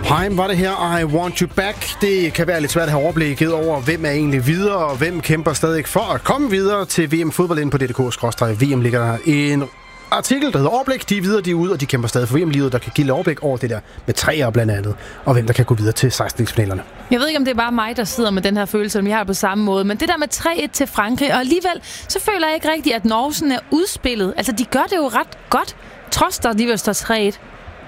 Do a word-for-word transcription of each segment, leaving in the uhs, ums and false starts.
Haim var det her, I Want You Back. Det kan være lidt svært at have overblikket over, hvem er egentlig videre, og hvem kæmper stadig for at komme videre til V M Fodbold inde på d k bindestreg v m. Ligger der en artikel, der hedder Overblik. De er videre, de er ude, og de kæmper stadig for V M-livet, der kan give overblik over det der med træer blandt andet, og hvem der kan gå videre til seksten-finalerne. Jeg ved ikke, om det er bare mig, der sidder med den her følelse, som jeg har på samme måde, men det der med tre et til Frankrig, og alligevel, så føler jeg ikke rigtigt, at Norge er udspillet. Altså, de gør det jo ret godt, trods der alligevel står tre et.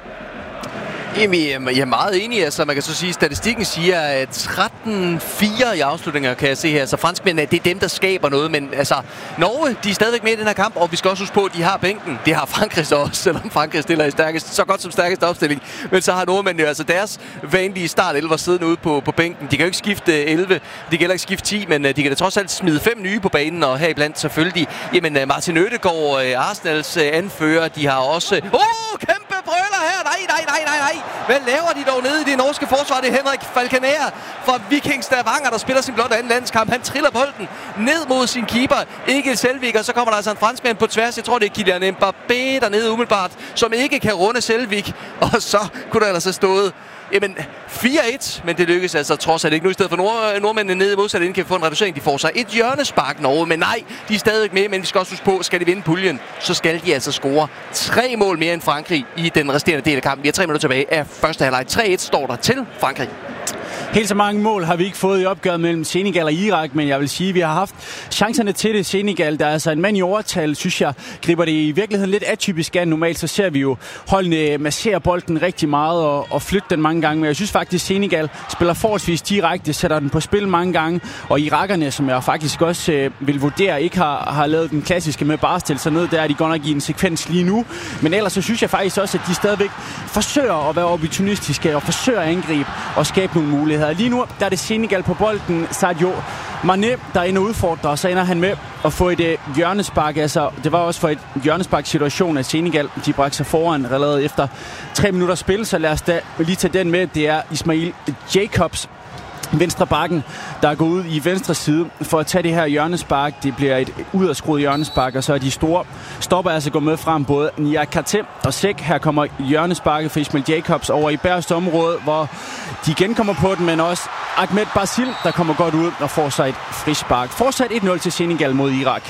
Jamen, jeg er meget enig. Altså, man kan så sige, at statistikken siger, at tretten fire i afslutninger, kan jeg se her. Så franskmændene, det er dem, der skaber noget. Men altså, Norge, de er stadigvæk med i den her kamp, og vi skal også huske på, at de har bænken. Det har Frankrig så også, selvom Frankrig stiller i stærkest, så godt som stærkeste opstilling. Men så har nordmændene jo altså deres vanlige start elleve siddende ude på, på bænken. De kan jo ikke skifte elleve, de kan heller ikke skifte ti, men de kan da trods alt smide fem nye på banen, og heriblandt selvfølgelig, jamen Martin Ødegaard, Arsenals anfører, de har også... Åh, oh, kæmpe brøler her! Nej, nej, nej, nej, nej! Hvad laver de dog nede i det norske forsvar? Det er Henrik Falconer fra Viking Stavanger, der spiller sin blotte anden landskamp. Han triller bolden ned mod sin keeper, Egil Selvik, og så kommer der altså en franskmand på tværs. Jeg tror, det er Kylian Mbappé dernede umiddelbart, som ikke kan runde Selvik. Og så kunne der altså stået jamen fire et, men det lykkes altså trods alt ikke nu. I stedet for nord- nordmændene nede i modsat inden kan få en reducering. De får sig et hjørnespark, Norge, men nej, de er stadigvæk med, men de skal også huske på, skal de vinde puljen, så skal de altså score tre mål mere end Frankrig i den resterende del af kampen. Vi har tre minutter tilbage af første halvleg. tre et står der til Frankrig. Helt så mange mål har vi ikke fået i opgøret mellem Senegal og Irak, men jeg vil sige, at vi har haft chancerne til det. Senegal, der er altså en mand i overtal, synes jeg, griber det i virkeligheden lidt atypisk an. Normalt så ser vi jo holdene massere bolden rigtig meget og, og flytte den mange gange, men jeg synes faktisk, at Senegal spiller forholdsvis direkte, sætter den på spil mange gange, og irakerne, som jeg faktisk også øh, vil vurdere, ikke har, har lavet den klassiske med bare at stille sig ned, der er de godt nok i en sekvens lige nu, men ellers så synes jeg faktisk også, at de stadigvæk forsøger at være opportunistiske og forsøger at angribe og skabe nogle muligheder. Lige nu der er det Senegal på bolden. Sadio Mané, der er inde og udfordrer, og så ender han med at få et uh, hjørnespark. Altså, det var også for et hjørnespark-situation, at Senegal de brækker sig foran allerede efter tre minutter spil. Så lad os da lige tage den med. Det er Ismail Jacobs, venstre bakken, der er gået ud i venstre side for at tage det her hjørnespark. Det bliver et udadskruet hjørnespark, og så er de store stopper altså gået med frem, både Niakate og Sæk. Her kommer hjørnesparket for Ismail Jacobs over i Bærst område, hvor de igen kommer på den, men også Ahmed Basil, der kommer godt ud og får sig et frispark. Fortsat et nul til Senegal mod Irak.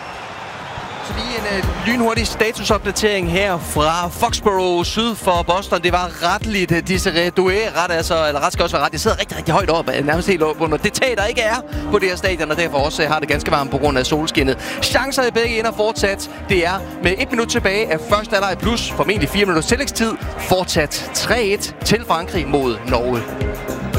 Så lige en uh, lynhurtig statusopdatering her fra Foxborough syd for Boston. Det var retligt uh, Desiree Doué, ret altså, eller ret skal også være ret. Det sidder rigtig, rigtig højt op, nærmest helt op under det tag, der ikke er på det her stadion, og derfor også uh, har det ganske varmt på grund af solskinnet. Chancer i begge ender fortsat. Det er med et minut tilbage af første halvleg plus formentlig fire minutters tillægstid. Fortsat tre et til Frankrig mod Norge.